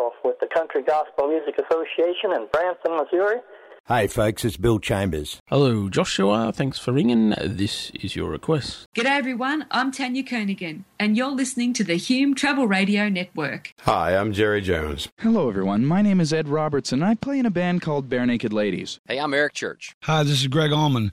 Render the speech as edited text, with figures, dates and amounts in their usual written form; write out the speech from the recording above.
Bill with the Country Gospel Music Association in Branson, Missouri. Hey folks, it's Bill Chambers. Hello Joshua, thanks for ringing. This is your request. G'day everyone, I'm Tanya Koenigan, and you're listening to the Hume Travel Radio Network. Hi, I'm Jerry Jones. Hello everyone, my name is Ed Robertson. I play in a band called Bare Naked Ladies. Hey, I'm Eric Church. Hi, this is Greg Allman.